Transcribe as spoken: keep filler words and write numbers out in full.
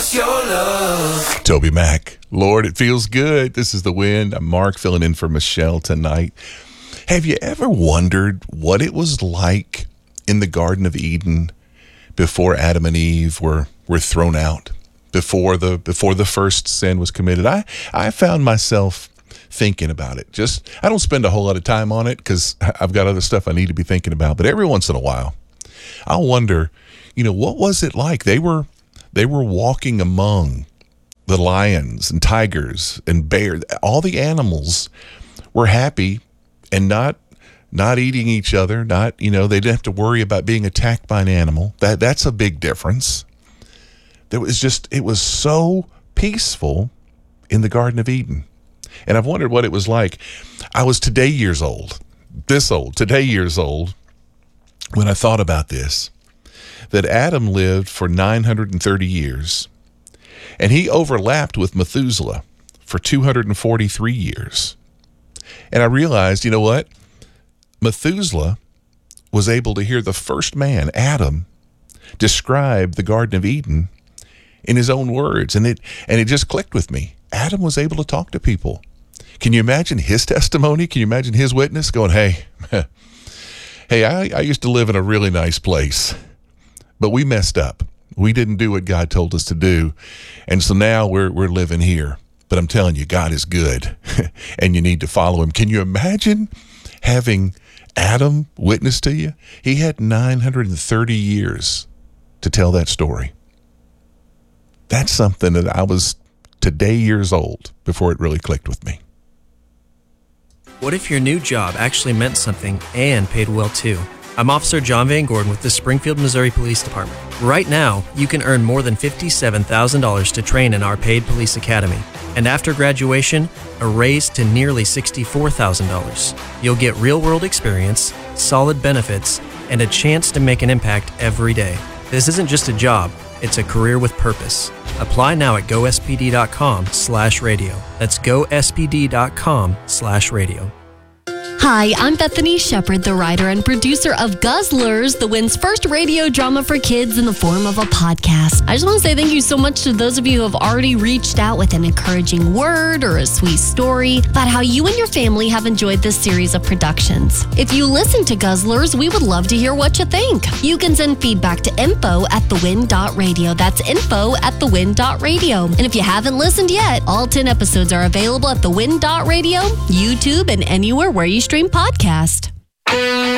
us your love. Toby Mac. Lord, it feels good. This is The Wind. I'm Mark filling in for Michelle tonight. Have you ever wondered what it was like in the Garden of Eden before Adam and Eve were, were thrown out, before the before the first sin was committed? I, I found myself thinking about it. Just I don't spend a whole lot of time on it because I've got other stuff I need to be thinking about. But every once in a while, I'll wonder, you know, what was it like? They were they were walking among the lions and tigers and bears. All the animals were happy and not not eating each other. Not, you know, they didn't have to worry about being attacked by an animal. That that's a big difference. There was just it was so peaceful in the Garden of Eden. And I've wondered what it was like. I was today years old, this old, today years old, when I thought about this, that Adam lived for nine hundred thirty years, and he overlapped with Methuselah for two hundred forty-three years. And I realized, you know what? Methuselah was able to hear the first man, Adam, describe the Garden of Eden in his own words, and it and it just clicked with me. Adam was able to talk to people. Can you imagine his testimony? Can you imagine his witness going, hey, hey, I, I used to live in a really nice place, but we messed up. We didn't do what God told us to do, and so now we're we're living here. But I'm telling you, God is good, and you need to follow him. Can you imagine having Adam witness to you? He had nine hundred thirty years to tell that story. That's something that I was today years old before it really clicked with me. What if your new job actually meant something and paid well too? I'm Officer John Van Gordon with the Springfield, Missouri Police Department. Right now, you can earn more than fifty-seven thousand dollars to train in our paid police academy. And after graduation, a raise to nearly sixty-four thousand dollars. You'll get real-world experience, solid benefits, and a chance to make an impact every day. This isn't just a job, it's a career with purpose. Apply now at go s p d dot com slash radio. That's go s p d dot com slash radio. Hi, I'm Bethany Shepard, the writer and producer of Guzzlers, the Wind's first radio drama for kids in the form of a podcast. I just want to say thank you so much to those of you who have already reached out with an encouraging word or a sweet story about how you and your family have enjoyed this series of productions. If you listen to Guzzlers, we would love to hear what you think. You can send feedback to info at thewind dot radio. That's info at thewind dot radio. And if you haven't listened yet, all ten episodes are available at thewind dot radio, YouTube, and anywhere where you stream podcast.